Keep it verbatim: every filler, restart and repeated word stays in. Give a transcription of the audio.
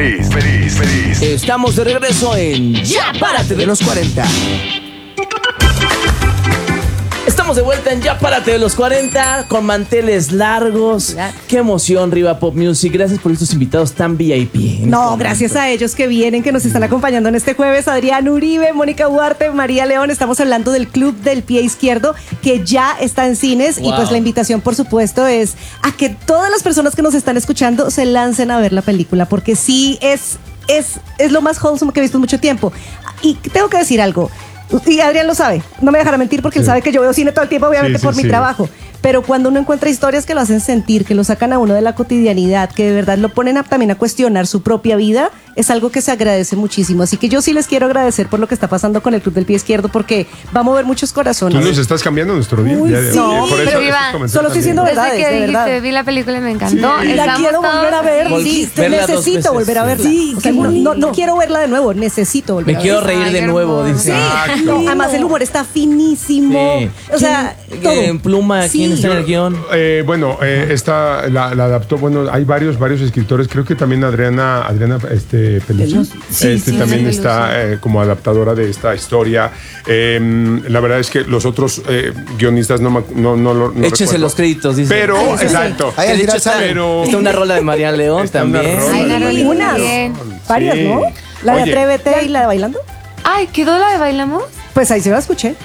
feliz, feliz, feliz. Estamos de regreso en Ya Párate de los cuarenta. Estamos de vuelta en Ya Párate de los cuarenta con manteles largos. Qué emoción, Riva Pop Music. Gracias por estos invitados tan V I P. No, gracias a ellos que vienen, que nos están acompañando en este jueves. Adrián Uribe, Mónica Duarte, María León. Estamos hablando del Club del Pie Izquierdo, que ya está en cines. Wow. Y pues la invitación, por supuesto, es a que todas las personas que nos están escuchando se lancen a ver la película, porque sí es, es, es lo más wholesome que he visto en mucho tiempo. Y tengo que decir algo. Y Adrián lo sabe, no me dejará mentir porque sí. Él sabe que yo veo cine todo el tiempo, obviamente sí, sí, por mi sí. trabajo. Pero cuando uno encuentra historias que lo hacen sentir, que lo sacan a uno de la cotidianidad, que de verdad lo ponen a, también a cuestionar su propia vida, es algo que se agradece muchísimo. Así que yo sí les quiero agradecer por lo que está pasando con el Club del Pie Izquierdo, porque va a mover muchos corazones. Tú nos estás cambiando nuestro día. Uy, ya, sí, no, por eso, pero Iván, solo estoy diciendo verdades, desde que de dijiste, verdad. vi la película y me encantó. Sí. La quiero volver a ver. Vol Sí, verla necesito volver a verla. Sí, o sea, no, no, no quiero verla de nuevo, necesito volver me a verla. Me verla. quiero reír de nuevo, dice. Sí, no, además el humor está finísimo. Sí. O sea, todo. En pluma, Sí. ¿quién está en el guión? Eh, bueno, eh, esta la, la adaptó, bueno, hay varios, varios escritores, creo que también Adriana, Adriana este, Peluso, sí, este sí, también sí, está eh, como adaptadora de esta historia. Eh, la verdad es que los otros eh, guionistas no, me- no, no, lo- no Échese recuerdo. los créditos, dice. Pero, Ay, sí, exacto. Ahí al De hecho, final está, sale. pero- está una rola de María León Está una también. rola Ay, la rolita Unas, bien. varias, Sí. ¿no? La de Oye. Atrévete y la de Bailando. Ay, ¿quedó la de Bailamos? Pues ahí se la escuché.